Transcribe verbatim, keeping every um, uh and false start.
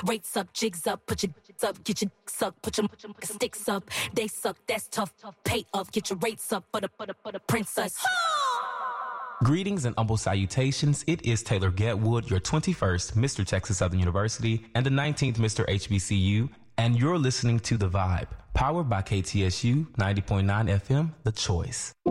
Rates up, jigs up, put your dicks up, get your dicks up, put your, put your sticks up. They suck, that's tough. Pay up, get your rates up for the for the for the princess. Greetings and humble salutations. It is Taylor Getwood, your twenty-first Mister Texas Southern University and the nineteenth Mister H B C U, and you're listening to The Vibe, powered by K T S U ninety point nine F M, The Choice.